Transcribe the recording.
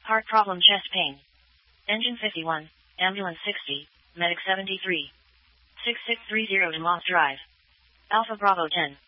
Heart problem, chest pain. Engine 51, ambulance 60, medic 73. 6630 to Moss Drive. Alpha Bravo 10.